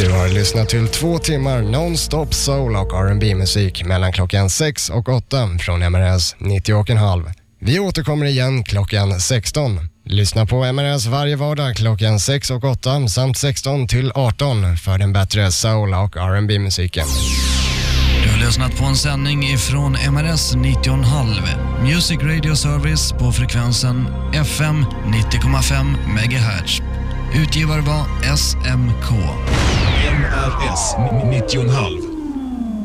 Du har lyssnat till 2 timmar non-stop soul och R&B-musik mellan klockan 6 och 8 från MRS 90,5. Vi återkommer igen klockan 16. Lyssna på MRS varje vardag klockan 6 och 8 samt 16 till 18 för den bättre soul och R&B-musiken. Du har lyssnat på en sändning ifrån MRS 90,5. Music Radio Service på frekvensen FM 90,5 MHz. Utgivare var SMK. MRS 90,5.